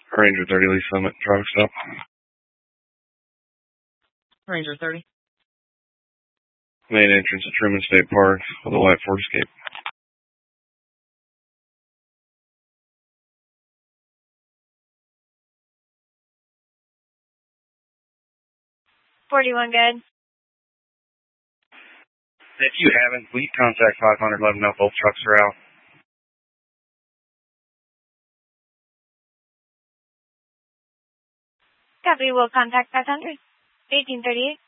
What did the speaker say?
Ranger 30, Lee Summit, traffic stop. Ranger 30. Main entrance at Truman State Park with a light Ford Escape. $41 good. If you haven't, please contact 500, let them know both trucks are out. Copy, we'll contact 500. 1838.